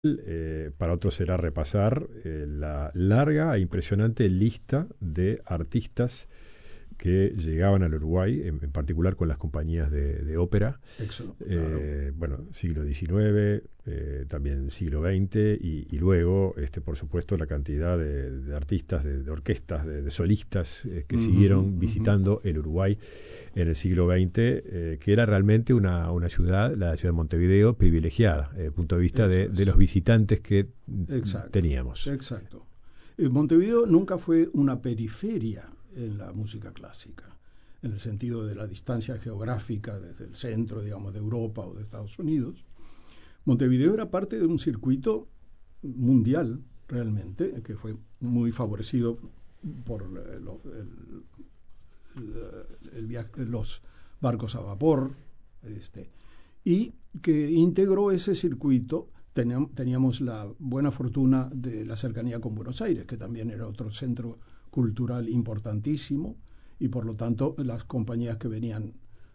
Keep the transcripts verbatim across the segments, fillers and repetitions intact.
Eh, para otros será repasar eh, la larga e impresionante lista de artistas que llegaban al Uruguay, en, en particular con las compañías de, de ópera. Éxodo, claro. Eh, bueno, siglo diecinueve, eh, también siglo veinte, y, y luego, este, por supuesto, la cantidad de, de artistas, de, de orquestas, de, de solistas eh, que Uh-huh, siguieron uh-huh. visitando el Uruguay en el siglo veinte, eh, que era realmente una, una ciudad, la ciudad de Montevideo, privilegiada, desde el punto de vista de, de los visitantes que Exacto, teníamos. Exacto. Eh, Montevideo nunca fue una periferia en la música clásica, en el sentido de la distancia geográfica desde el centro, digamos, de Europa o de Estados Unidos. Montevideo era parte de un circuito mundial, realmente, que fue muy favorecido por el, el, el viaje, los barcos a vapor, este, y que integró ese circuito. Teníamos, teníamos la buena fortuna de la cercanía con Buenos Aires, que también era otro centro cultural importantísimo, y por lo tanto las compañías que venían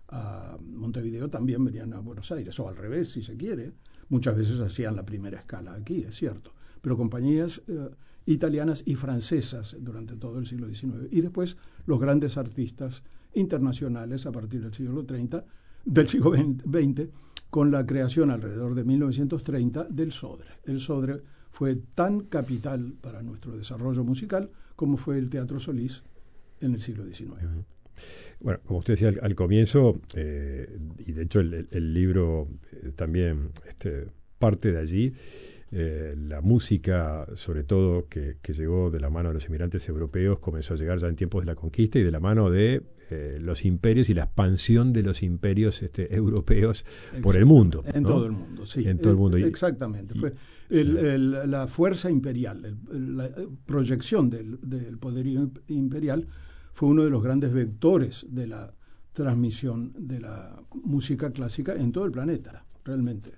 a Montevideo también venían a Buenos Aires, o al revés, si se quiere. Muchas veces hacían la primera escala aquí, es cierto, pero compañías eh, italianas y francesas durante todo el siglo diecinueve, y después los grandes artistas internacionales a partir del siglo treinta, del siglo veinte, con la creación alrededor de mil novecientos treinta del Sodre. El Sodre fue tan capital para nuestro desarrollo musical como fue el Teatro Solís en el siglo diecinueve. Uh-huh. Bueno, como usted decía al, al comienzo, eh, y de hecho el, el, el libro eh, también este, parte de allí, eh, la música, sobre todo, que, que llegó de la mano de los inmigrantes europeos, comenzó a llegar ya en tiempos de la conquista y de la mano de eh, los imperios y la expansión de los imperios este, europeos por el mundo. En ¿no? todo el mundo, sí. En todo el mundo. Eh, exactamente. Y, Fue el, sí. el, la fuerza imperial, el, la proyección del, del poderío imperial fue uno de los grandes vectores de la transmisión de la música clásica en todo el planeta, realmente.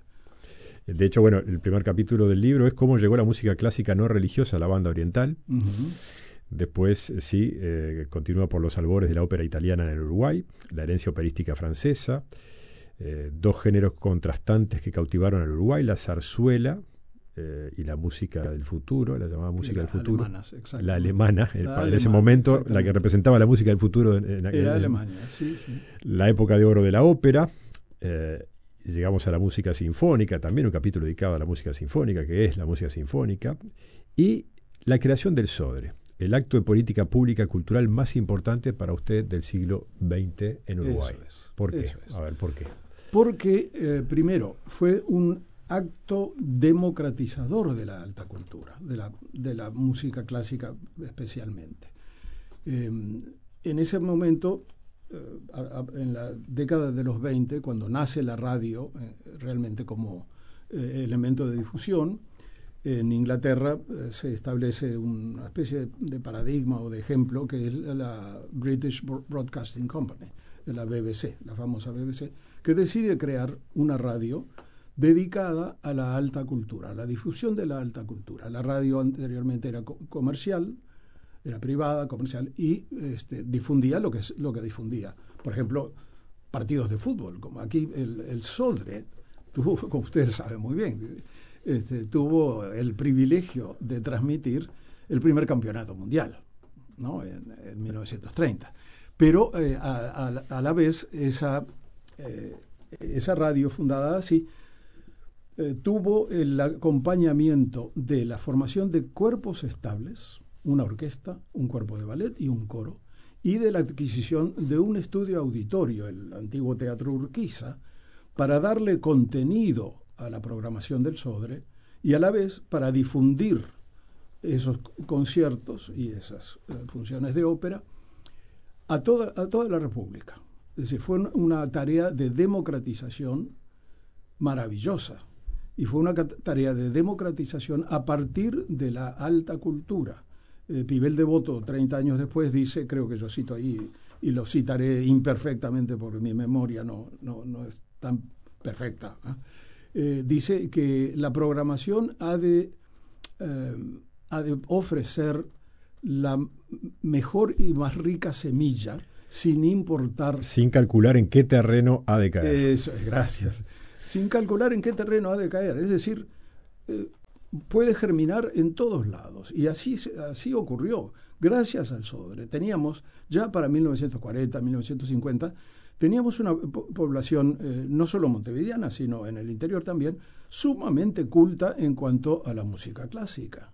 De hecho, bueno, el primer capítulo del libro es cómo llegó la música clásica no religiosa a la banda oriental. Uh-huh. Después, sí, eh, continúa por los albores de la ópera italiana en el Uruguay, la herencia operística francesa, eh, dos géneros contrastantes que cautivaron al Uruguay, la zarzuela eh, y la música del futuro, la llamada música la, del futuro. Alemanas, la alemana, el, la en alemana, ese momento, la que representaba la música del futuro. En, en, Era en, Alemania, sí, sí. La época de oro de la ópera. Eh, Llegamos a la música sinfónica, también un capítulo dedicado a la música sinfónica, que es la música sinfónica, y la creación del Sodre, el acto de política pública cultural más importante para usted del siglo veinte en Uruguay. Eso es, ¿Por qué? Eso es. A ver, ¿por qué? Porque, eh, primero, fue un acto democratizador de la alta cultura, de la, de la música clásica especialmente. Eh, en ese momento, en la década de los veinte, cuando nace la radio eh, realmente como eh, elemento de difusión, en Inglaterra eh, se establece una especie de, de paradigma o de ejemplo, que es la British Broadcasting Company, la B B C, la famosa B B C, que decide crear una radio dedicada a la alta cultura, a la difusión de la alta cultura. La radio anteriormente era co- comercial, era privada, comercial, y este, difundía lo que, lo que difundía. Por ejemplo, partidos de fútbol, como aquí el, el Sodre tuvo, como ustedes saben muy bien, este, tuvo el privilegio de transmitir el primer campeonato mundial, ¿no? en, en mil novecientos treinta. Pero eh, a, a, a la vez esa, eh, esa radio fundada así eh, tuvo el acompañamiento de la formación de cuerpos estables, una orquesta, un cuerpo de ballet y un coro, y de la adquisición de un estudio auditorio, el antiguo Teatro Urquiza, para darle contenido a la programación del Sodre y a la vez para difundir esos conciertos y esas uh, funciones de ópera a toda, a toda la República. Es decir, fue una tarea de democratización maravillosa, y fue una tarea de democratización a partir de la alta cultura. Eh, Pibel Devoto, treinta años después, dice, creo que yo cito ahí, y lo citaré imperfectamente porque mi memoria no, no, no es tan perfecta, ¿eh? Eh, dice que la programación ha de, eh, ha de ofrecer la mejor y más rica semilla sin importar... Sin calcular en qué terreno ha de caer. Eso es, gracias. Sin calcular en qué terreno ha de caer. Es decir, eh, puede germinar en todos lados. Y así, así ocurrió, gracias al Sodre. Teníamos, ya para mil novecientos cuarenta, mil novecientos cincuenta, teníamos una po- población, eh, no solo montevideana, sino en el interior también, sumamente culta en cuanto a la música clásica.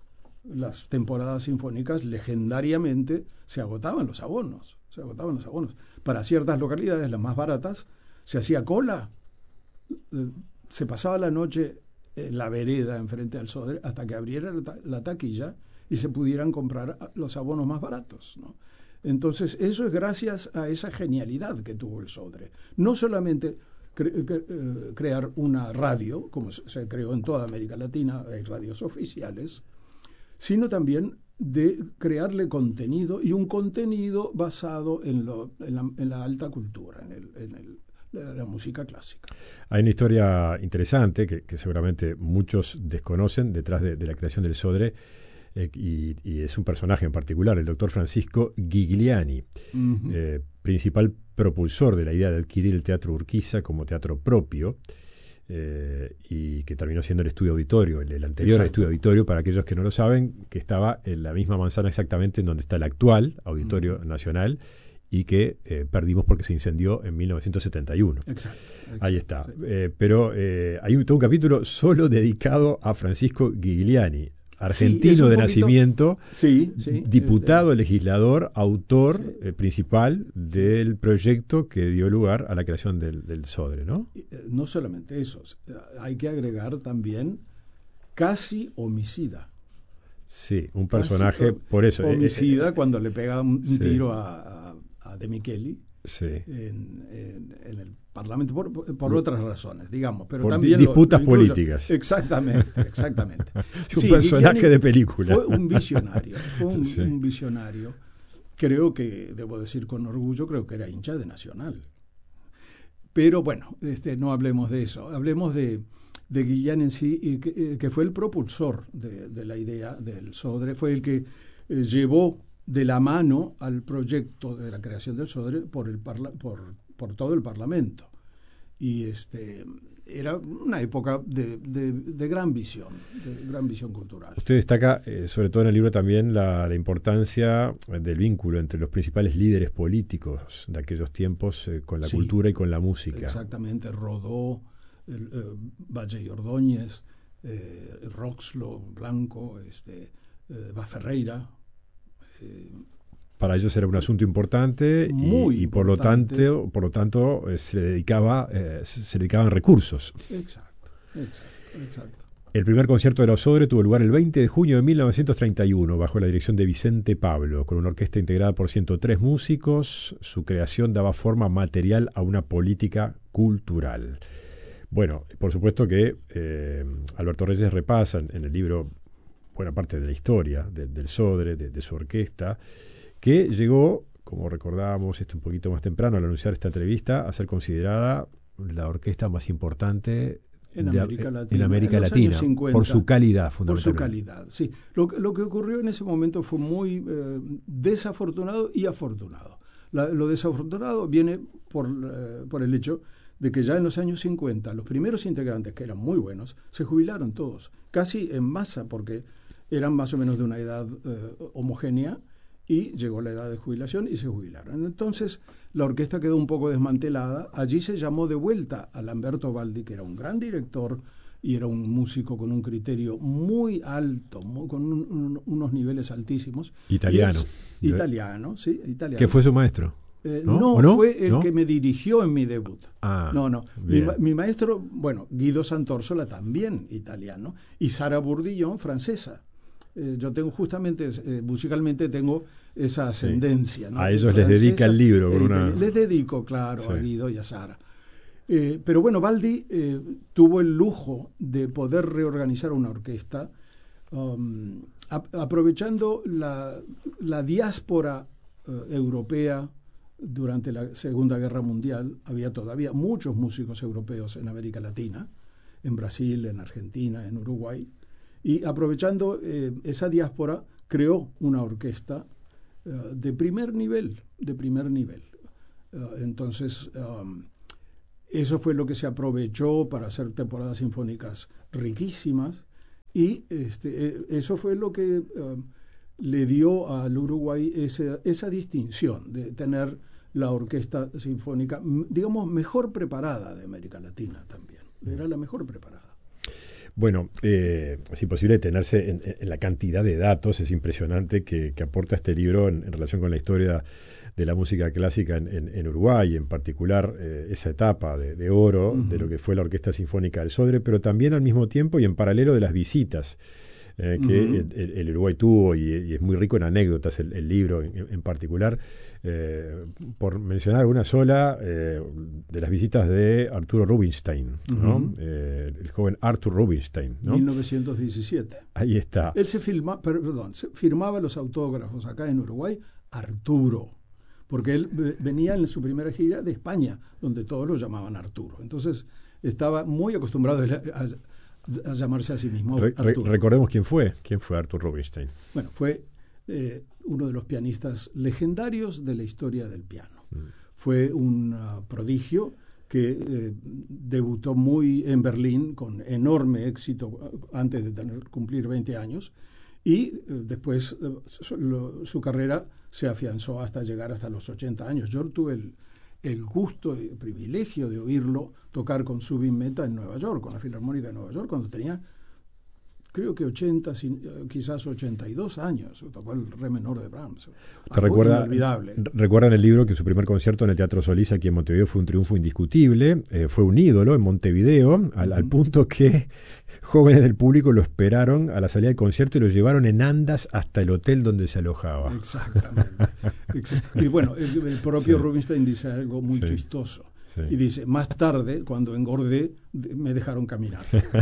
Las temporadas sinfónicas legendariamente se agotaban los abonos, se agotaban los abonos. Para ciertas localidades, las más baratas, se hacía cola, eh, se pasaba la noche en la vereda enfrente al Sodre hasta que abriera la, ta- la taquilla y se pudieran comprar los abonos más baratos, ¿no? Entonces, eso es gracias a esa genialidad que tuvo el Sodre. No solamente cre- cre- eh, crear una radio, como se, se creó en toda América Latina, hay radios oficiales, sino también de crearle contenido, y un contenido basado en, lo, en, la, en la alta cultura, en, el, en el, la, la música clásica. Hay una historia interesante que, que seguramente muchos desconocen detrás de, de la creación del Sodre, eh, y, y es un personaje en particular, el doctor Francisco Gigliani, Uh-huh. eh, principal propulsor de la idea de adquirir el Teatro Urquiza como teatro propio, eh, y que terminó siendo el estudio auditorio, el, el anterior Exacto. estudio auditorio, para aquellos que no lo saben, que estaba en la misma manzana exactamente en donde está el actual Auditorio Uh-huh. Nacional, y que eh, perdimos porque se incendió en mil novecientos setenta y uno. Exacto, exacto, Ahí está. sí. Eh, pero eh, hay un, todo un capítulo solo dedicado a Francisco Gigliani, argentino Sí, es un de poquito, nacimiento, sí, sí, diputado, este, legislador, autor sí. eh, principal del proyecto que dio lugar a la creación del, del Sodre, ¿no? No solamente eso, hay que agregar también casi homicida. Sí, un personaje, Casi, por eso. Homicida eh, eh, cuando le pega un, un sí. tiro a, a, a De Micheli sí. en, en, en el Parlamento, por, por otras razones, digamos. Pero Por también disputas lo, lo incluyo. políticas. Exactamente, exactamente. un Sí, personaje Gigliani de película. Fue un visionario, fue un, Sí. un visionario. Creo que, debo decir con orgullo, creo que era hincha de Nacional. Pero bueno, este, no hablemos de eso. Hablemos de, de Gigliani en sí, y que, que fue el propulsor de, de la idea del Sodre, fue el que eh, llevó de la mano al proyecto de la creación del Sodre por, el parla, por, por todo el Parlamento. Y este era una época de, de, de gran visión, de gran visión cultural. Usted destaca, eh, sobre todo en el libro también, la, la importancia del vínculo entre los principales líderes políticos de aquellos tiempos eh, con la Sí, cultura y con la música. Exactamente, Rodó, el, eh, Valle y Ordóñez, eh, Roxlo, Blanco, este, eh, Ferreira. Eh, Para ellos era un asunto importante, Muy y, y por lo importante. tanto, por lo tanto eh, se le dedicaba, eh, se, se le dedicaban recursos. exacto, exacto, exacto. El primer concierto de la Sodre tuvo lugar el veinte de junio de mil novecientos treinta y uno, bajo la dirección de Vicente Pablo, con una orquesta integrada por ciento tres músicos. Su creación daba forma material a una política cultural. Bueno, por supuesto que eh, Alberto Reyes repasa en, en el libro buena parte de la historia de, del Sodre, de, de su orquesta, que llegó, como recordábamos esto un poquito más temprano al anunciar esta entrevista, a ser considerada la orquesta más importante En de, América Latina, en América en los Latina, años cincuenta, por su calidad, por su fundamentalmente. calidad, sí. Lo, lo que ocurrió en ese momento fue muy eh, desafortunado y afortunado. La, lo desafortunado viene por, eh, por el hecho de que ya en los años cincuenta los primeros integrantes, que eran muy buenos, se jubilaron todos, casi en masa, porque eran más o menos de una edad eh, homogénea, y llegó la edad de jubilación y se jubilaron. Entonces la orquesta quedó un poco desmantelada. Allí se llamó de vuelta a Lamberto Baldi, que era un gran director y era un músico con un criterio muy alto, muy, con un, un, unos niveles altísimos. Italiano. Es, italiano, sí, italiano. ¿Qué fue su maestro? Eh, ¿No? no, no, fue el ¿no? que me dirigió en mi debut. Ah, no, no. Mi, bien. mi maestro, bueno, Guido Sant'Orsola, también italiano, y Sara Bourdillon, francesa. Eh, yo tengo justamente, eh, musicalmente tengo esa ascendencia. Sí. ¿no? A ellos francesa, les dedica el libro. Con eh, una... Les dedico, claro, sí. a Guido y a Sara. Eh, pero bueno, Baldi eh, tuvo el lujo de poder reorganizar una orquesta um, a, aprovechando la, la diáspora uh, europea durante la Segunda Guerra Mundial. Había todavía muchos músicos europeos en América Latina, en Brasil, en Argentina, en Uruguay. Y aprovechando eh, esa diáspora, creó una orquesta uh, de primer nivel, de primer nivel. Uh, entonces, um, eso fue lo que se aprovechó para hacer temporadas sinfónicas riquísimas Y este, eso fue lo que uh, le dio al Uruguay ese, esa distinción de tener la orquesta sinfónica, digamos, mejor preparada de América Latina también. Era la mejor preparada. Bueno, eh, es imposible detenerse en, en la cantidad de datos, es impresionante que, que aporta este libro en, en relación con la historia de la música clásica en, en, en Uruguay, en particular eh, esa etapa de, de oro uh-huh. de lo que fue la Orquesta Sinfónica del Sodre, pero también al mismo tiempo y en paralelo de las visitas eh, que uh-huh. el, el, el Uruguay tuvo, y, y es muy rico en anécdotas el, el libro en, en particular. Eh, por mencionar una sola, eh, de las visitas de Arturo Rubinstein, uh-huh. ¿no? eh, el joven Arthur Rubinstein, ¿no? mil novecientos diecisiete. Ahí está. Él se, filma, perdón, se firmaba los autógrafos acá en Uruguay, Arturo, porque él venía en su primera gira de España, donde todos lo llamaban Arturo. Entonces estaba muy acostumbrado a, a, a llamarse a sí mismo Re, Arturo. Recordemos quién fue, quién fue Arthur Rubinstein. Bueno, fue eh, uno de los pianistas legendarios de la historia del piano. Mm. Fue un uh, prodigio que eh, debutó muy en Berlín con enorme éxito uh, antes de tener, cumplir veinte años, y uh, después uh, su, lo, su carrera se afianzó hasta llegar hasta los ochenta años. Yo tuve el, el gusto y el privilegio de oírlo tocar con Zubin Mehta en Nueva York, con la Filarmónica de Nueva York, cuando tenía, creo que ochenta, quizás ochenta y dos años. Tocó el re menor de Brahms. ¿Te recuerda, recuerda en el libro que su primer concierto en el Teatro Solís aquí en Montevideo fue un triunfo indiscutible? Eh, fue un ídolo en Montevideo, al, uh-huh. al punto que jóvenes del público lo esperaron a la salida del concierto y lo llevaron en andas hasta el hotel donde se alojaba. Exactamente. Y bueno, el, el propio sí. Rubinstein dice algo muy sí. chistoso. Sí. Y dice, más tarde, cuando engordé, me dejaron caminar.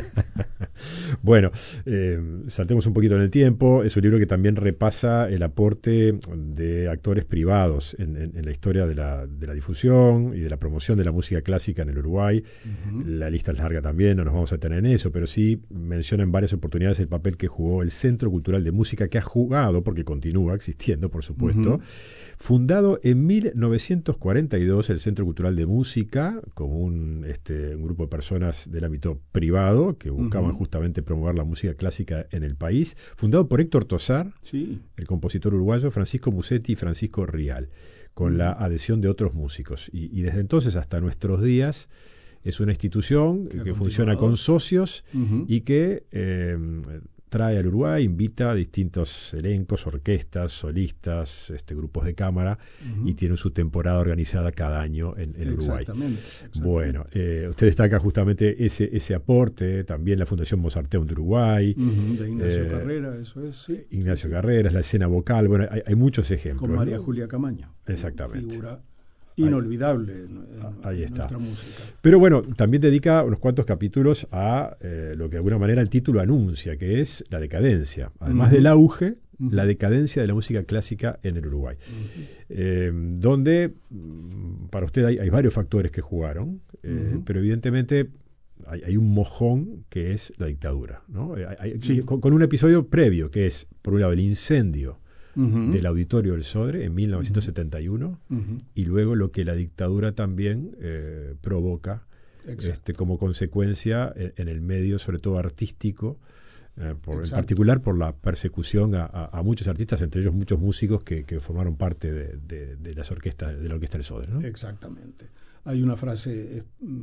Bueno, eh, saltemos un poquito en el tiempo. Es un libro que también repasa el aporte de actores privados en, en, en la historia de la, de la difusión y de la promoción de la música clásica en el Uruguay. Uh-huh. La lista es larga también, no nos vamos a detener en eso, pero sí menciona en varias oportunidades el papel que jugó el Centro Cultural de Música, que ha jugado, porque continúa existiendo, por supuesto. Uh-huh. Fundado en mil novecientos cuarenta y dos, el Centro Cultural de Música, como un, este, un grupo de personas del ámbito privado que buscaban uh-huh. justamente promover la música clásica en el país, fundado por Héctor Tosar, sí. el compositor uruguayo, Francisco Musetti y Francisco Rial, con uh-huh. la adhesión de otros músicos. Y, y desde entonces hasta nuestros días es una institución que, que funciona con socios uh-huh. y que eh, trae al Uruguay, invita a distintos elencos, orquestas, solistas, este, grupos de cámara, uh-huh. y tiene su temporada organizada cada año en, en Uruguay. Exactamente, exactamente. Bueno, eh, usted destaca justamente ese, ese aporte, también la Fundación Mozarteum de Uruguay. Uh-huh, de Ignacio eh, Carrera, eso es, sí. Ignacio Carreras, la escena vocal, bueno, hay, hay muchos ejemplos. Con María ¿no? Julia Camaño. Exactamente. Figura inolvidable en, en, Ahí en está. nuestra música. Pero bueno, también dedica unos cuantos capítulos a eh, lo que de alguna manera el título anuncia, que es la decadencia. Además uh-huh. del auge, uh-huh. la decadencia de la música clásica en el Uruguay. Uh-huh. Eh, donde, para usted, hay, hay varios factores que jugaron, eh, uh-huh. pero evidentemente hay, hay un mojón que es la dictadura, ¿no? Hay, hay, sí. con, con un episodio previo, que es, por un lado, el incendio Uh-huh. del Auditorio del Sodre en mil novecientos setenta y uno, uh-huh. y luego lo que la dictadura también eh, provoca este, como consecuencia en, en el medio, sobre todo artístico, eh, por, en particular por la persecución a, a, a muchos artistas, entre ellos muchos músicos que, que formaron parte de, de, de las orquestas, de la Orquesta del Sodre, ¿no? Exactamente. Hay una frase eh,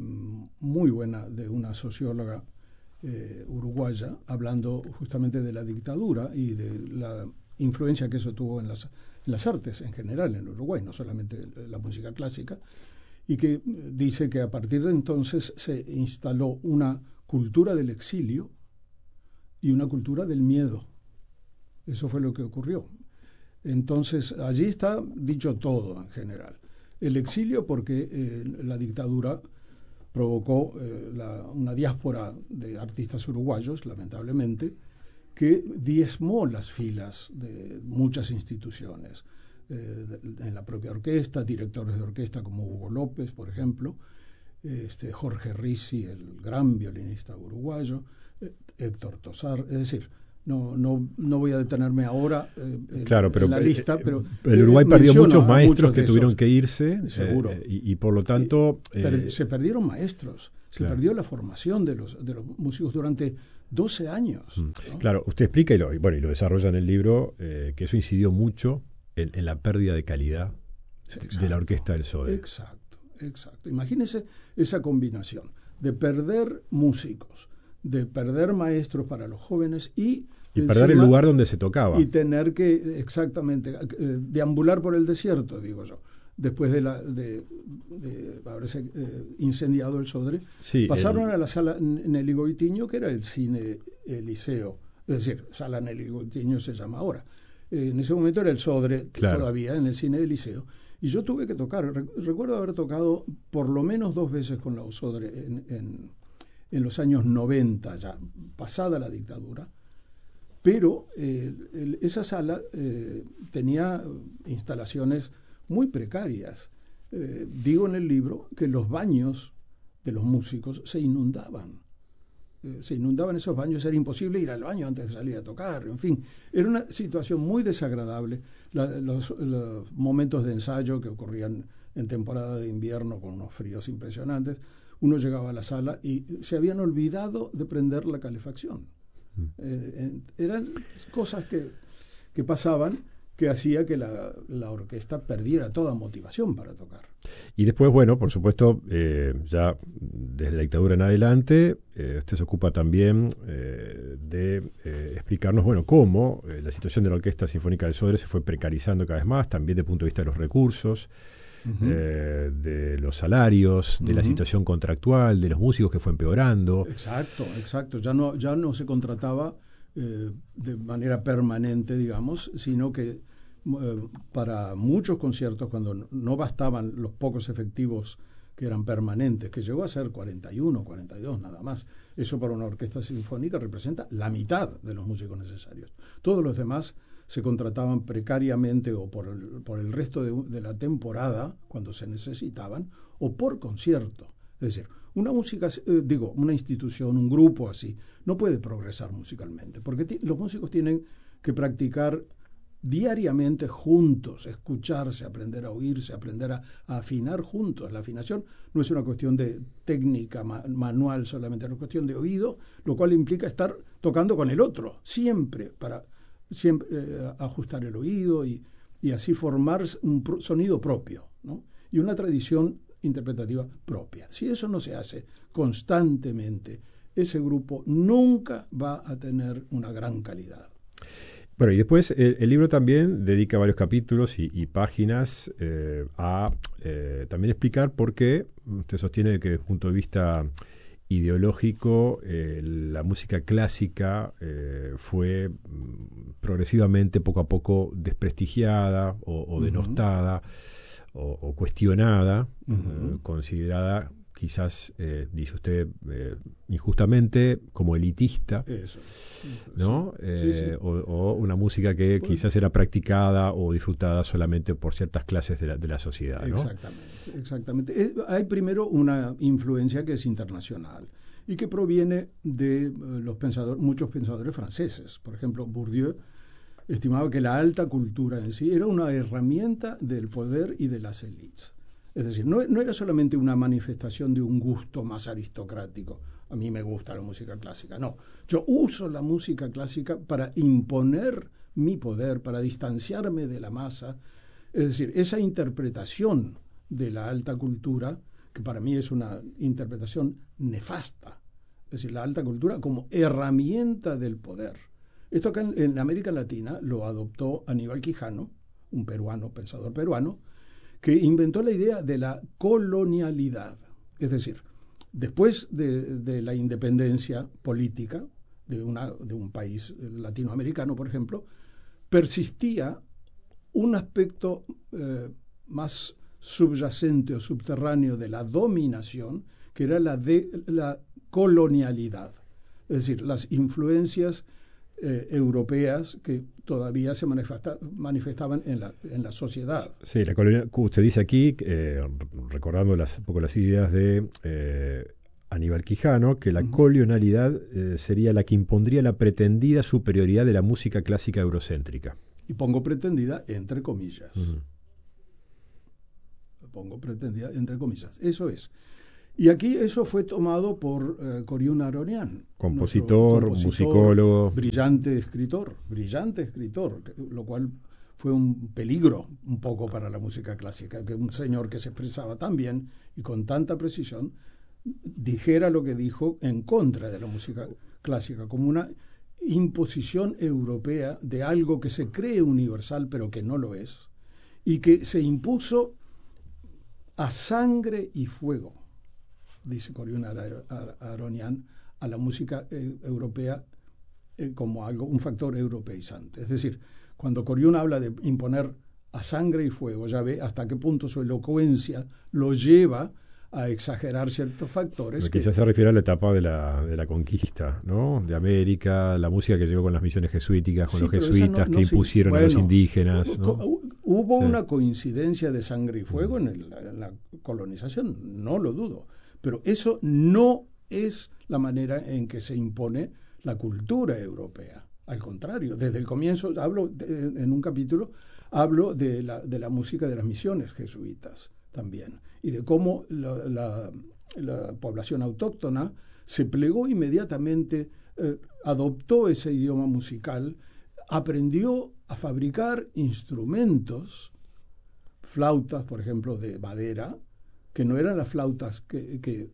muy buena de una socióloga eh, uruguaya hablando justamente de la dictadura y de la influencia que eso tuvo en las, en las artes en general en Uruguay, no solamente la música clásica, y que dice que a partir de entonces se instaló una cultura del exilio y una cultura del miedo. Eso fue lo que ocurrió. Entonces, allí está dicho todo en general. El exilio porque eh, la dictadura provocó eh, la, una diáspora de artistas uruguayos, lamentablemente, que diezmó las filas de muchas instituciones, eh, de, en la propia orquesta, directores de orquesta como Hugo López, por ejemplo, este, Jorge Ricci, el gran violinista uruguayo, eh, Héctor Tosar, es decir, no, no, no voy a detenerme ahora eh, claro, en, pero, en la lista, pero el Uruguay eh, perdió muchos maestros muchos que esos, tuvieron que irse, seguro, eh, y, y por lo tanto per, eh, se perdieron maestros, Se claro. perdió la formación de los, de los músicos durante doce años. Mm. ¿no? Claro, usted explica y lo, y bueno, y lo desarrolla en el libro, eh, que eso incidió mucho en, en la pérdida de calidad exacto, de la orquesta del Sodre. Exacto, exacto. Imagínese esa combinación de perder músicos, de perder maestros para los jóvenes y... Y perder el lugar donde se tocaba. Y tener que, exactamente, eh, deambular por el desierto, digo yo. Después de, la, de, de haberse eh, incendiado el Sodre, sí, pasaron el... a la sala Nelly Goitiño, que era el cine Eliseo. Es decir, sala Nelly Goitiño se llama ahora. Eh, en ese momento era el Sodre, claro, todavía en el cine Eliseo. Y yo tuve que tocar, recuerdo haber tocado por lo menos dos veces con la Sodre en, en, en los años noventa, ya pasada la dictadura. Pero eh, el, esa sala eh, tenía instalaciones muy precarias. Eh, digo en el libro que los baños de los músicos se inundaban. Eh, se inundaban esos baños, era imposible ir al baño antes de salir a tocar. En fin, era una situación muy desagradable. La, los, los momentos de ensayo que ocurrían en temporada de invierno con unos fríos impresionantes, uno llegaba a la sala y se habían olvidado de prender la calefacción. Eh, eran cosas que, que pasaban que hacía que la, la orquesta perdiera toda motivación para tocar. Y después, bueno, por supuesto, eh, ya desde la dictadura en adelante, eh, usted se ocupa también eh, de eh, explicarnos, bueno, cómo eh, la situación de la Orquesta Sinfónica del Sodre se fue precarizando cada vez más, también desde el punto de vista de los recursos, uh-huh. eh, de los salarios, de uh-huh. la situación contractual, de los músicos que fue empeorando. Exacto, exacto. Ya no, ya no se contrataba eh, de manera permanente, digamos, sino que eh, para muchos conciertos, cuando no bastaban los pocos efectivos que eran permanentes, que llegó a ser cuarenta y uno, cuarenta y dos nada más, eso para una orquesta sinfónica representa la mitad de los músicos necesarios. Todos los demás se contrataban precariamente o por el, por el resto de, de la temporada, cuando se necesitaban, o por concierto. Es decir, una música, eh, digo, una institución, un grupo así, no puede progresar musicalmente, porque t- los músicos tienen que practicar diariamente juntos, escucharse, aprender a oírse, aprender a, a afinar juntos. La afinación no es una cuestión de técnica ma- manual solamente, es una cuestión de oído, lo cual implica estar tocando con el otro, siempre, para siempre eh, ajustar el oído y, y así formar un pro- sonido propio, ¿no? Y una tradición interpretativa propia. Si eso no se hace constantemente, ese grupo nunca va a tener una gran calidad. Bueno, y después el, el libro también dedica varios capítulos y, y páginas eh, a eh, también explicar por qué usted sostiene que desde el punto de vista ideológico eh, la música clásica eh, fue mm, progresivamente, poco a poco, desprestigiada o, o denostada uh-huh. o, o cuestionada, uh-huh. eh, considerada quizás, eh, dice usted, eh, injustamente como elitista, Eso. ¿no? Sí, Eh, sí, sí. O, o una música que bueno, quizás era practicada o disfrutada solamente por ciertas clases de la, de la sociedad, ¿no? Exactamente, exactamente. Eh, hay primero una influencia que es internacional y que proviene de eh, los pensadores, muchos pensadores franceses. Por ejemplo, Bourdieu estimaba que la alta cultura en sí era una herramienta del poder y de las élites. Es decir, no, no era solamente una manifestación de un gusto más aristocrático. A mí me gusta la música clásica. No, yo uso la música clásica para imponer mi poder, para distanciarme de la masa. Es decir, esa interpretación de la alta cultura, que para mí es una interpretación nefasta. Es decir, la alta cultura como herramienta del poder. Esto acá en, en América Latina lo adoptó Aníbal Quijano, un peruano, pensador peruano, que inventó la idea de la colonialidad. Es decir, después de, de la independencia política de, una, de un país latinoamericano, por ejemplo, persistía un aspecto eh, más subyacente o subterráneo de la dominación, que era la de la colonialidad. Es decir, las influencias Eh, europeas que todavía se manifesta, manifestaban en la, en la sociedad. Sí, la colonia, usted dice aquí, eh, recordando las, un poco las ideas de eh, Aníbal Quijano, que la uh-huh. colonialidad eh, sería la que impondría la pretendida superioridad de la música clásica eurocéntrica. Y pongo pretendida entre comillas. Uh-huh. Pongo pretendida entre comillas. Eso es. Y aquí eso fue tomado por eh, Koryun Aronian. Compositor, compositor, musicólogo. Brillante escritor, brillante escritor, lo cual fue un peligro un poco para la música clásica, que un señor que se expresaba tan bien y con tanta precisión dijera lo que dijo en contra de la música clásica, como una imposición europea de algo que se cree universal pero que no lo es, y que se impuso a sangre y fuego, dice Koryun Aronian, a la música eh, europea eh, como algo, un factor europeizante. Es decir, cuando Koryun habla de imponer a sangre y fuego, ya ve hasta qué punto su elocuencia lo lleva a exagerar ciertos factores. Que, quizás se refiere a la etapa de la, de la conquista, ¿no? De América, la música que llegó con las misiones jesuíticas, con sí, los jesuitas no, no, que impusieron bueno, a los indígenas, ¿no? Hubo sí. una coincidencia de sangre y fuego mm. en, el, en la colonización, no lo dudo, pero eso no es la manera en que se impone la cultura europea. Al contrario, desde el comienzo, hablo de, en un capítulo, hablo de la, de la música de las misiones jesuitas también, y de cómo la, la, la población autóctona se plegó inmediatamente, eh, adoptó ese idioma musical, aprendió a fabricar instrumentos, flautas, por ejemplo, de madera, que no eran las flautas que, que,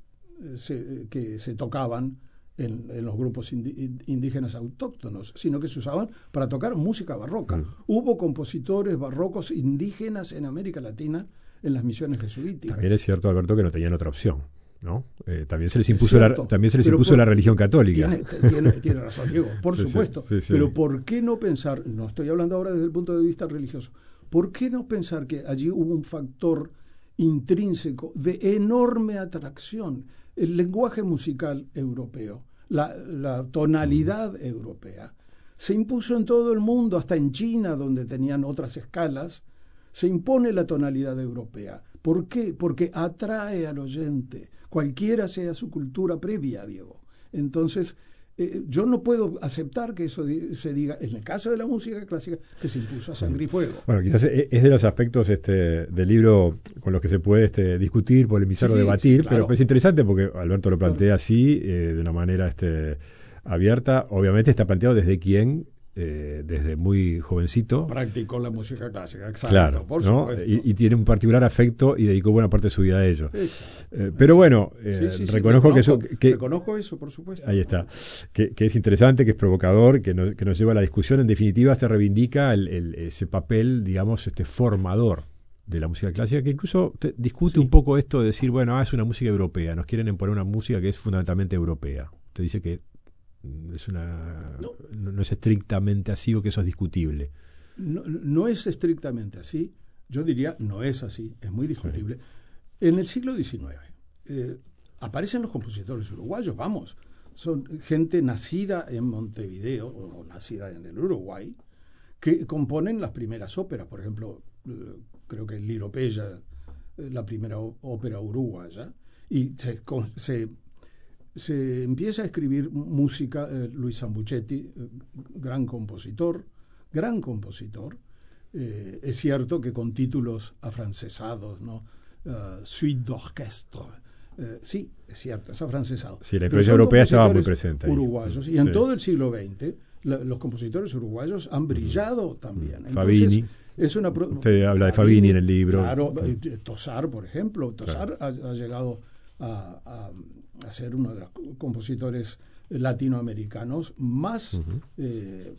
se, que se tocaban en, en los grupos indígenas autóctonos, sino que se usaban para tocar música barroca. Mm. Hubo compositores barrocos indígenas en América Latina en las misiones jesuíticas. También es cierto, Alberto, que no tenían otra opción, ¿no? Eh, también se les impuso, la, también se les impuso por, la religión católica. Tiene, tiene, tiene razón, Diego, por sí, supuesto. Sí, sí, pero sí. ¿Por qué no pensar, no estoy hablando ahora desde el punto de vista religioso, ¿por qué no pensar que allí hubo un factor intrínseco de enorme atracción? El lenguaje musical europeo, la, la tonalidad mm. europea, se impuso en todo el mundo, hasta en China, donde tenían otras escalas, se impone la tonalidad europea. ¿Por qué? Porque atrae al oyente, cualquiera sea su cultura previa, Diego. Entonces, eh, yo no puedo aceptar que eso di- se diga, en el caso de la música clásica, que se impuso a sangre y fuego. Bueno, quizás es de los aspectos este, del libro con los que se puede este, discutir, polemizar sí, o debatir, sí, claro. pero es interesante porque Alberto lo plantea claro. así, eh, de una manera este, abierta. Obviamente está planteado desde quién, eh, desde muy jovencito. Practicó la música clásica, exacto, claro, por ¿no? supuesto. Y, y tiene un particular afecto y dedicó buena parte de su vida a ello. Eh, pero bueno, eh, sí, sí, reconozco, sí, reconozco que eso... Que, reconozco eso, por supuesto. Ahí está. Que, que es interesante, que es provocador, que, no, que nos lleva a la discusión. En definitiva, se reivindica el, el, ese papel, digamos, este formador de la música clásica, que incluso te, discute sí. un poco esto de decir, bueno, ah, es una música europea, nos quieren imponer una música que es fundamentalmente europea. Te dice que es una no. no es estrictamente así o que eso es discutible. No, no es estrictamente así, yo diría no es así, es muy discutible. Sí. En el siglo diecinueve eh, aparecen los compositores uruguayos, vamos, son gente nacida en Montevideo o nacida en el Uruguay, que componen las primeras óperas, por ejemplo, eh, creo que Liropeya, eh, la primera ó- ópera uruguaya, y se, se se empieza a escribir música, eh, Luis Sambucetti, eh, gran compositor, gran compositor, eh, es cierto que con títulos afrancesados, ¿no? Uh, Suite d'orchestre, eh, sí, es cierto, es afrancesado. Sí, la influencia europea estaba muy presente ahí. Uruguayos, y en sí. todo el siglo veinte, la, los compositores uruguayos han brillado mm. también. Entonces, Fabini. Es una pro- Usted habla de Fabini, Fabini en el libro. Claro, eh, Tosar, por ejemplo, Tosar claro. ha, ha llegado a... a a ser uno de los compositores latinoamericanos más, uh-huh. eh,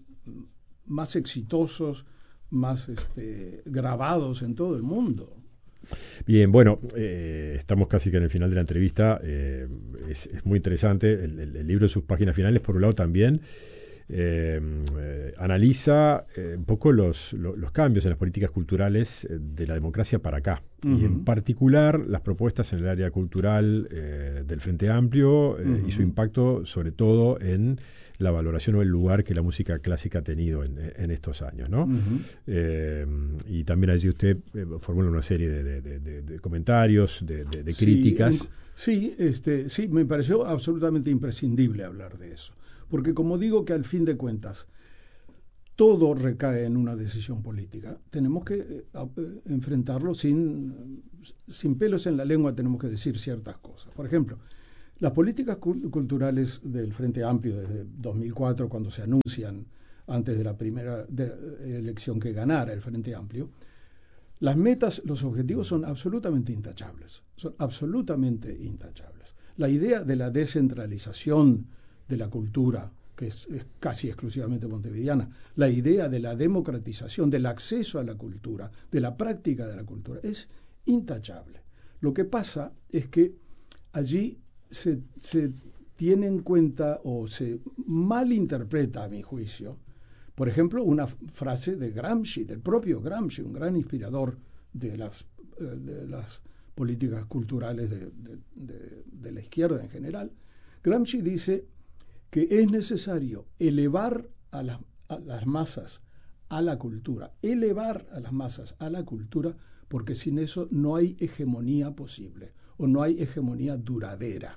más exitosos, más este, grabados en todo el mundo. Bien, bueno, eh, estamos casi que en el final de la entrevista. Eh, es, es muy interesante. El, el, el libro en sus páginas finales, por un lado, también eh, eh, analiza eh, un poco los, los, los cambios en las políticas culturales de la democracia para acá. Uh-huh. Y en particular las propuestas en el área cultural eh, del Frente Amplio eh, uh-huh. y su impacto sobre todo en la valoración o el lugar que la música clásica ha tenido en, en estos años, ¿no? Uh-huh. Eh, y también allí usted eh, formula una serie de, de, de, de comentarios, de, de, de sí, críticas. Sí, este, sí, me pareció absolutamente imprescindible hablar de eso. Porque como digo que al fin de cuentas, todo recae en una decisión política. Tenemos que eh, eh, enfrentarlo sin, sin pelos en la lengua, tenemos que decir ciertas cosas. Por ejemplo, las políticas cu- culturales del Frente Amplio desde dos mil cuatro, cuando se anuncian antes de la primera de, eh, elección que ganara el Frente Amplio, las metas, los objetivos son absolutamente intachables, son absolutamente intachables. La idea de la descentralización de la cultura, que es, es casi exclusivamente montevideana, la idea de la democratización, del acceso a la cultura, de la práctica de la cultura, es intachable. Lo que pasa es que allí se, se tiene en cuenta o se malinterpreta, a mi juicio, por ejemplo, una frase de Gramsci, del propio Gramsci, un gran inspirador de las, de las políticas culturales de, de, de, de la izquierda en general. Gramsci dice que es necesario elevar a, la, a las masas a la cultura, elevar a las masas a la cultura, porque sin eso no hay hegemonía posible o no hay hegemonía duradera.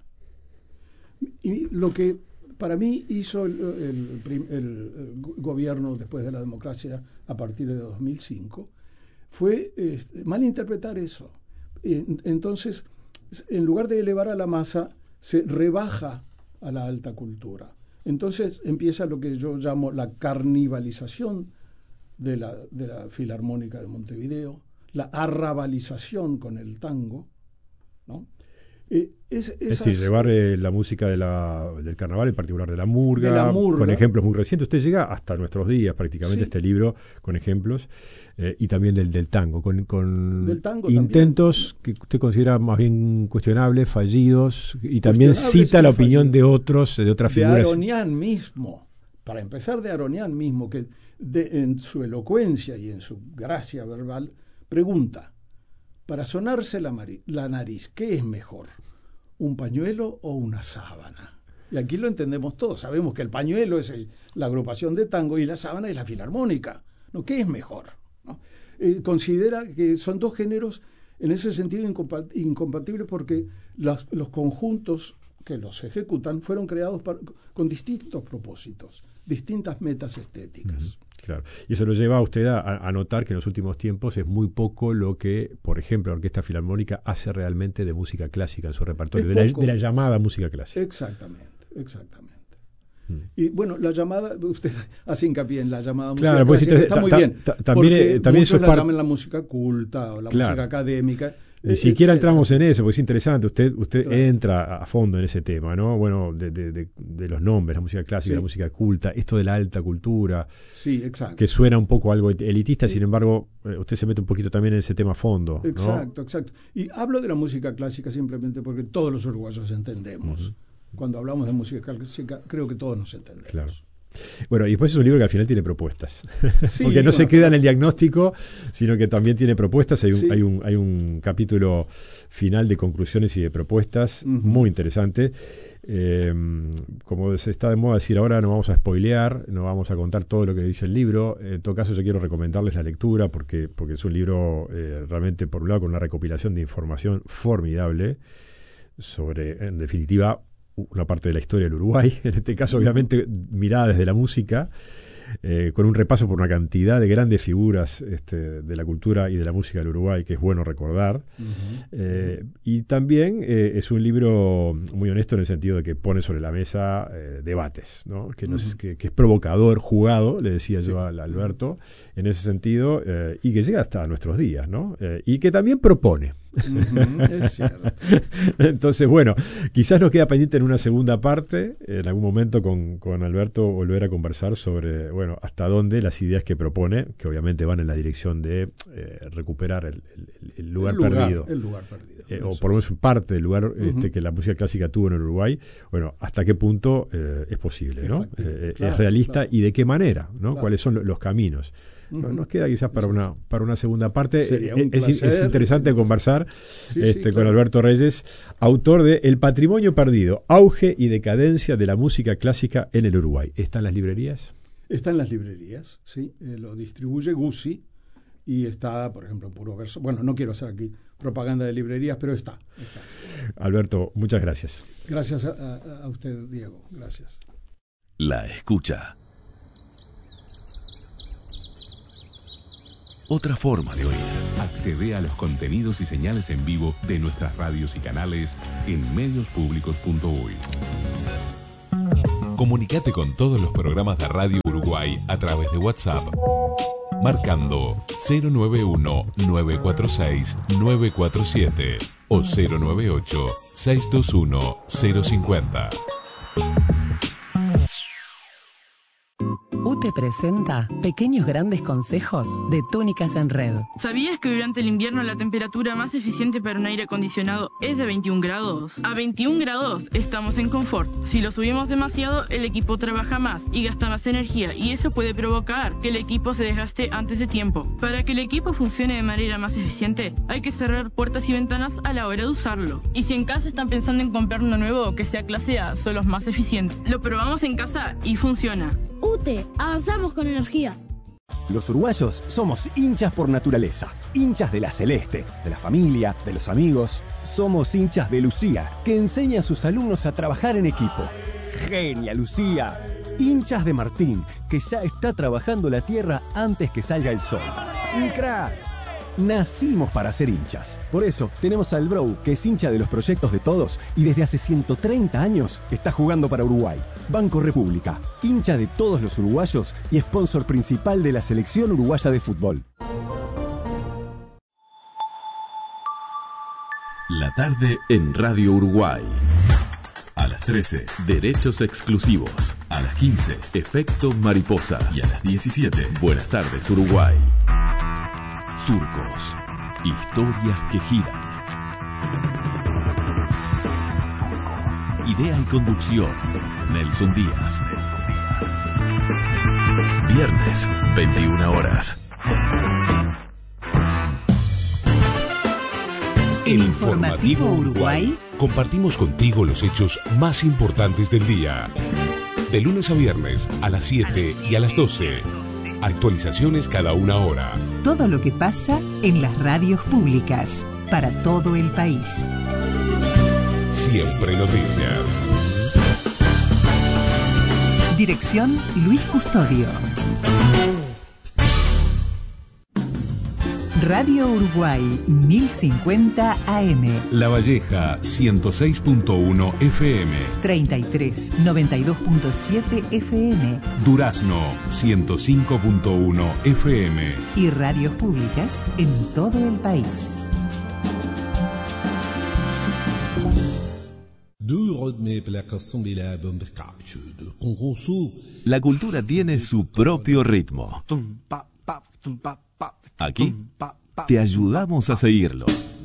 Y lo que para mí hizo el, el, el, el gobierno después de la democracia a partir de dos mil cinco fue eh, malinterpretar eso. Entonces, en lugar de elevar a la masa, se rebaja a la alta cultura. Entonces empieza lo que yo llamo la carnivalización de la, de la Filarmónica de Montevideo, la arrabalización con el tango, ¿no? Eh, es, esas, es decir, llevar eh, la música de la, del carnaval, en particular de la, murga, de la murga, con ejemplos muy recientes. Usted llega hasta nuestros días, prácticamente, sí. este libro con ejemplos, eh, y también del, del tango, con, con del tango intentos también. que usted considera más bien cuestionables, fallidos, y también cita la opinión fallidos. de otros, de otras de figuras. De Aronian mismo, para empezar de Aronian mismo, que de, en su elocuencia y en su gracia verbal, pregunta, para sonarse la, mari- la nariz, ¿qué es mejor? ¿Un pañuelo o una sábana? Y aquí lo entendemos todos. Sabemos que el pañuelo es el, la agrupación de tango y la sábana es la filarmónica. ¿No? ¿Qué es mejor? ¿No? Eh, considera que son dos géneros en ese sentido incompat- incompatibles porque los, los conjuntos que los ejecutan fueron creados para, con distintos propósitos, distintas metas estéticas. Uh-huh. Claro. Y eso lo lleva a usted a, a notar que en los últimos tiempos es muy poco lo que, por ejemplo, la Orquesta Filarmónica hace realmente de música clásica en su repertorio, de la, de la llamada música clásica. Exactamente, exactamente. Mm. Y bueno, la llamada, usted hace hincapié en la llamada claro, música clásica, pues, está ta, muy ta, bien, ta, también, porque también muchos eso es la par... llaman la música culta o la claro. música académica. Ni siquiera entramos en eso, porque es interesante. Usted usted claro. entra a fondo en ese tema, ¿no? Bueno, de, de, de, de los nombres, la música clásica, sí. la música culta, esto de la alta cultura. Sí, exacto. Que suena un poco algo elitista, sí. sin embargo, usted se mete un poquito también en ese tema a fondo. Exacto, ¿no? exacto. Y hablo de la música clásica simplemente porque todos los uruguayos entendemos. Uh-huh. Cuando hablamos de música clásica, creo que todos nos entendemos. Claro. Bueno, y después es un libro que al final tiene propuestas, sí, porque no bueno, se queda en el diagnóstico, sino que también tiene propuestas. Hay un, sí. hay un, hay un capítulo final de conclusiones y de propuestas uh-huh. muy interesante. Eh, como se está de moda decir ahora, no vamos a spoilear, no vamos a contar todo lo que dice el libro. En todo caso, yo quiero recomendarles la lectura porque, porque es un libro eh, realmente, por un lado, con una recopilación de información formidable sobre, en definitiva, una parte de la historia del Uruguay, en este caso obviamente mirada desde la música, eh, con un repaso por una cantidad de grandes figuras este, de la cultura y de la música del Uruguay que es bueno recordar. Uh-huh. Eh, y también eh, es un libro muy honesto en el sentido de que pone sobre la mesa eh, debates, ¿no? Que, no uh-huh. es, que, que es provocador, jugado, le decía sí. yo a Alberto, en ese sentido, eh, y que llega hasta nuestros días, ¿no? Eh, y que también propone. Uh-huh, es cierto. Entonces, bueno, quizás nos queda pendiente en una segunda parte, en algún momento con, con Alberto volver a conversar sobre, bueno, hasta dónde las ideas que propone, que obviamente van en la dirección de eh, recuperar el, el, el, lugar, el lugar perdido. El lugar perdido. Eh, o por lo menos parte del lugar uh-huh. este, que la música clásica tuvo en el Uruguay. Bueno, hasta qué punto eh, es posible, ¿no? Eh, claro, es realista y de qué manera, ¿no? Claro. ¿Cuáles son lo, los caminos? Uh-huh. Bueno, nos queda quizás para una para una segunda parte. Un es, es interesante conversar sí, este, sí, con claro. Alberto Reyes, autor de El patrimonio perdido, auge y decadencia de la música clásica en el Uruguay. ¿Está en las librerías? Está en las librerías, sí. Eh, lo distribuye Guzzi y está, por ejemplo, en Puro Verso. Bueno, no quiero hacer aquí propaganda de librerías, pero está. está. Alberto, muchas gracias. Gracias a, a, a usted, Diego. Gracias. La escucha. otra forma de oír. Accede a los contenidos y señales en vivo de nuestras radios y canales en medios públicos punto uy. Comunicate con todos los programas de Radio Uruguay a través de WhatsApp, marcando cero nueve uno, nueve cuatro seis, nueve cuatro siete o cero nueve ocho, seis dos uno, cero cinco cero. U T E presenta Pequeños Grandes Consejos de Túnicas en Red. ¿Sabías que durante el invierno la temperatura más eficiente para un aire acondicionado es de veintiún grados? A veintiún grados estamos en confort. Si lo subimos demasiado, el equipo trabaja más y gasta más energía, y eso puede provocar que el equipo se desgaste antes de tiempo. Para que el equipo funcione de manera más eficiente, hay que cerrar puertas y ventanas a la hora de usarlo. Y si en casa están pensando en comprar uno nuevo que sea clase A, son los más eficientes. Lo probamos en casa y funciona. U T E, avanzamos con energía. Los uruguayos somos hinchas por naturaleza, hinchas de la Celeste, de la familia, de los amigos. Somos hinchas de Lucía, que enseña a sus alumnos a trabajar en equipo. ¡Genia, Lucía! Hinchas de Martín, que ya está trabajando la tierra antes que salga el sol. ¡Un crack! Nacimos para ser hinchas. Por eso tenemos al Bro, que es hincha de los proyectos de todos y desde hace ciento treinta años está jugando para Uruguay. Banco República, hincha de todos los uruguayos y sponsor principal de la selección uruguaya de fútbol. La tarde en Radio Uruguay. A las trece, Derechos Exclusivos. A las quince, Efecto Mariposa. Y a las diecisiete, Buenas tardes Uruguay. Surcos. Historias que giran. Idea y conducción, Nelson Díaz. Viernes, veintiuna horas. En Informativo Uruguay compartimos contigo los hechos más importantes del día. De lunes a viernes a las siete y a las doce. Actualizaciones cada una hora. Todo lo que pasa en las radios públicas para todo el país. Siempre noticias. Dirección Luis Custodio. Radio Uruguay mil cincuenta A M. La Valleja ciento seis punto uno F M. treinta y tres, noventa y dos punto siete F M. Durazno ciento cinco punto uno F M. Y radios públicas en todo el país. La cultura tiene su propio ritmo. Aquí te ayudamos a seguirlo.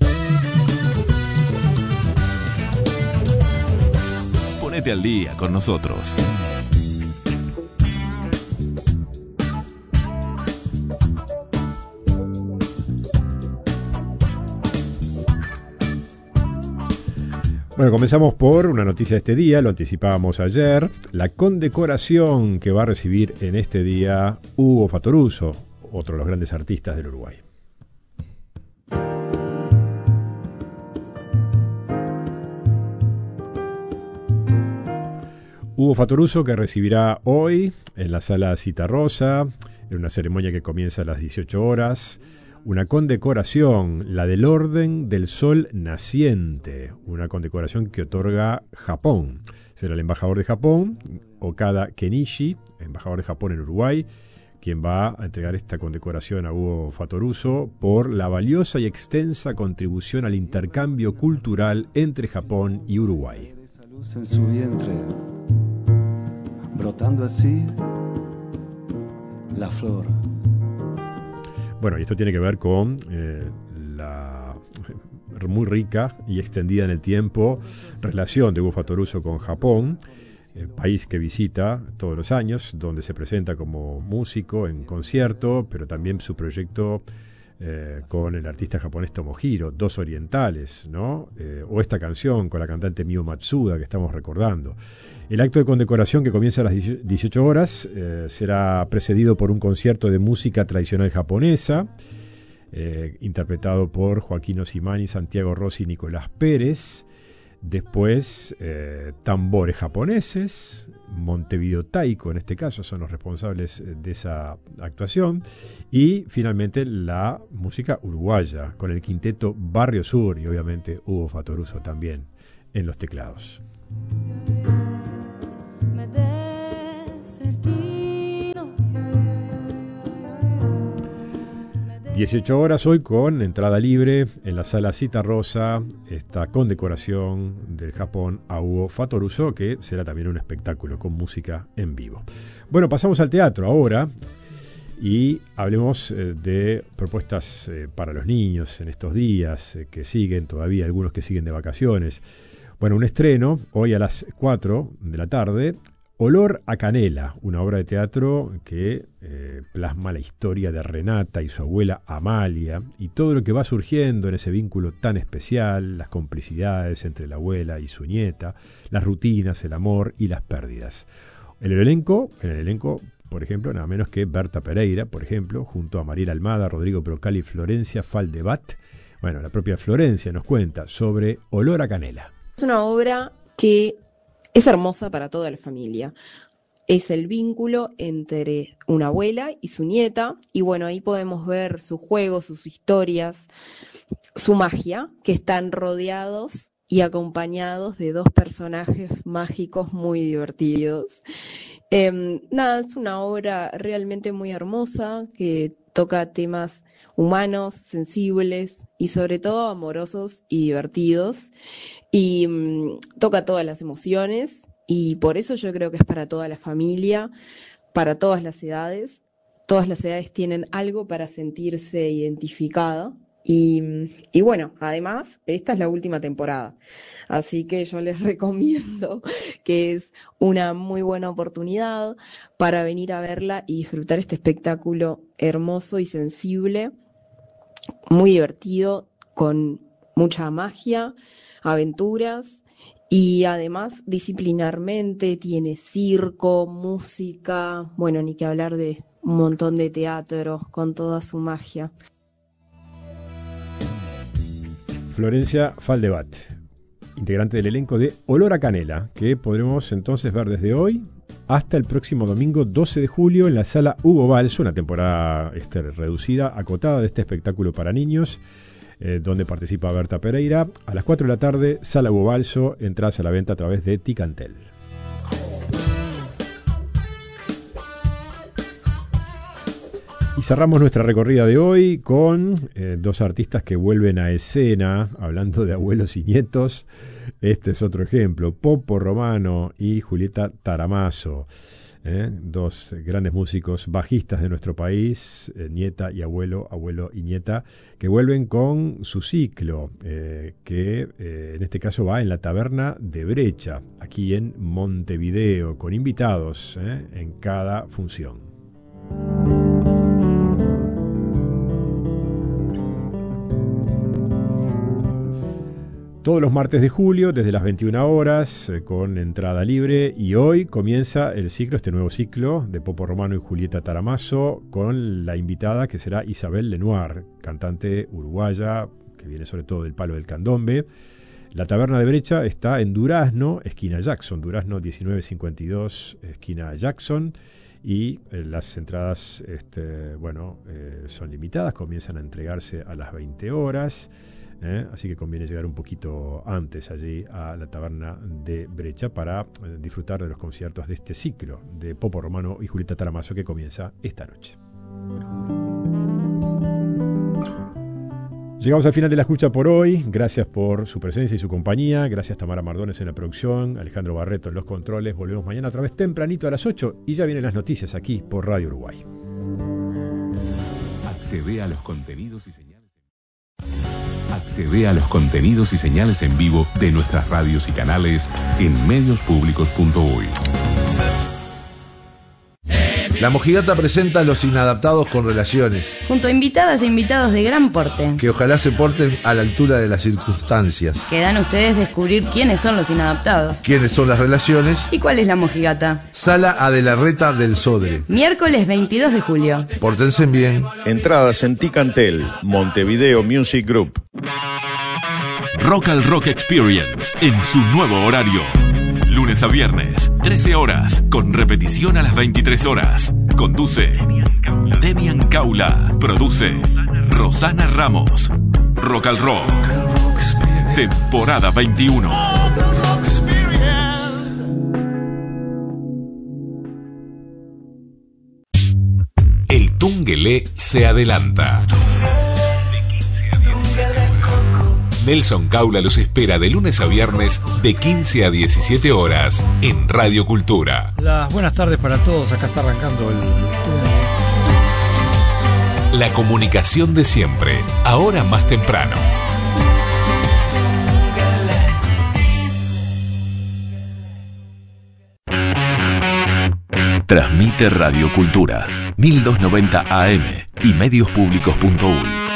Ponete al día con nosotros. Bueno, comenzamos por una noticia de este día, lo anticipábamos ayer, la condecoración que va a recibir en este día Hugo Fattoruso, otro de los grandes artistas del Uruguay. Hugo Fattoruso, que recibirá hoy en la Sala Citarrosa, en una ceremonia que comienza a las dieciocho horas, una condecoración, la del Orden del Sol Naciente, una condecoración que otorga Japón. Será el embajador de Japón, Okada Kenichi, embajador de Japón en Uruguay, quien va a entregar esta condecoración a Hugo Fattoruso por la valiosa y extensa contribución al intercambio cultural entre Japón y Uruguay. Esa luz en su vientre, brotando así la flor. Bueno, y esto tiene que ver con eh, la muy rica y extendida en el tiempo relación de Hugo Fattoruso con Japón, el país que visita todos los años, donde se presenta como músico en concierto, pero también su proyecto eh, con el artista japonés Tomohiro, Dos Orientales, ¿no? Eh, o esta canción con la cantante Miu Matsuda que estamos recordando. El acto de condecoración, que comienza a las dieciocho horas, eh, será precedido por un concierto de música tradicional japonesa, eh, interpretado por Joaquín Osimani, Santiago Rossi y Nicolás Pérez. Después, eh, tambores japoneses, Montevideo Taiko en este caso son los responsables de esa actuación, y finalmente la música uruguaya con el quinteto Barrio Sur y obviamente Hugo Fatoruso también en los teclados. dieciocho horas hoy con entrada libre en la sala Cita Rosa, esta condecoración del Japón a Hugo Fatoruso, que será también un espectáculo con música en vivo. Bueno, pasamos al teatro ahora y hablemos eh, de propuestas eh, para los niños en estos días eh, que siguen todavía, algunos que siguen de vacaciones. Bueno, un estreno hoy a las cuatro de la tarde, Olor a Canela, una obra de teatro que eh, plasma la historia de Renata y su abuela Amalia y todo lo que va surgiendo en ese vínculo tan especial, las complicidades entre la abuela y su nieta, las rutinas, el amor y las pérdidas. En el elenco, en el elenco, por ejemplo, nada menos que Berta Pereira, por ejemplo, junto a Mariela Almada, Rodrigo Brocal y Florencia Faldebat. Bueno, la propia Florencia nos cuenta sobre Olor a Canela. Es una obra que es hermosa para toda la familia. Es el vínculo entre una abuela y su nieta, y bueno, ahí podemos ver sus juegos, sus historias, su magia, que están rodeados y acompañados de dos personajes mágicos muy divertidos. Eh, nada, es una obra realmente muy hermosa, que toca temas humanos, sensibles y sobre todo amorosos y divertidos, y um, toca todas las emociones, y por eso yo creo que es para toda la familia, para todas las edades. Todas las edades tienen algo para sentirse identificada, y, y bueno, además esta es la última temporada, así que yo les recomiendo que es una muy buena oportunidad para venir a verla y disfrutar este espectáculo hermoso y sensible, muy divertido, con mucha magia, aventuras, y además disciplinarmente tiene circo, música, bueno, ni que hablar de un montón de teatro con toda su magia. Florencia Faldebat, integrante del elenco de Olor a Canela, que podremos entonces ver desde hoy hasta el próximo domingo doce de julio en la sala Hugo Balso, una temporada este, reducida, acotada de este espectáculo para niños, eh, donde participa Berta Pereira. A las cuatro de la tarde, sala Hugo Balso, entradas a la venta a través de Ticantel. Y cerramos nuestra recorrida de hoy con eh, dos artistas que vuelven a escena, hablando de abuelos y nietos. Este es otro ejemplo, Popo Romano y Julieta Taramaso, eh, dos grandes músicos bajistas de nuestro país, eh, nieta y abuelo, abuelo y nieta, que vuelven con su ciclo, eh, que eh, en este caso va en la Taberna de Brecha, aquí en Montevideo, con invitados eh, en cada función. Todos los martes de julio, desde las veintiuna horas, eh, con entrada libre. Y hoy comienza el ciclo, este nuevo ciclo, de Popo Romano y Julieta Taramaso, con la invitada que será Isabel Lenoir, cantante uruguaya, que viene sobre todo del palo del candombe. La Taberna de Brecha está en Durazno, esquina Jackson, Durazno diecinueve cincuenta y dos, esquina Jackson. Y eh, las entradas este, bueno, eh, son limitadas, comienzan a entregarse a las veinte horas. ¿Eh? Así que conviene llegar un poquito antes allí a la Taberna de Brecha para eh, disfrutar de los conciertos de este ciclo de Popo Romano y Julieta Taramaso que comienza esta noche. Llegamos al final de la escucha por hoy. Gracias por su presencia y su compañía. Gracias Tamara Mardones en la producción, Alejandro Barreto en los controles. Volvemos mañana otra vez tempranito a las ocho y ya vienen las noticias aquí por Radio Uruguay. Accede a los contenidos y señales. Accede a los contenidos y señales en vivo de nuestras radios y canales en medios públicos punto uy. La Mojigata presenta Los Inadaptados con Relaciones, junto a invitadas e invitados de gran porte, que ojalá se porten a la altura de las circunstancias. Quedan ustedes descubrir quiénes son los inadaptados, quiénes son las relaciones y cuál es la Mojigata. Sala Adelarreta del Sodre, miércoles veintidós de julio. Pórtense bien. Entradas en Ticantel, Montevideo Music Group. Rock al Rock Experience en su nuevo horario. Lunes a viernes, trece horas, con repetición a las veintitrés horas. Conduce Demian Caula. Produce Rosana Ramos. Rock al Rock. Temporada veintiuno. El Tungelé se adelanta. Nelson Caula los espera de lunes a viernes de quince a diecisiete horas en Radio Cultura. Las buenas tardes para todos, acá está arrancando el Tungelé. La comunicación de siempre, ahora más temprano. Transmite Radio Cultura, mil doscientos noventa A M y medios públicos punto uy.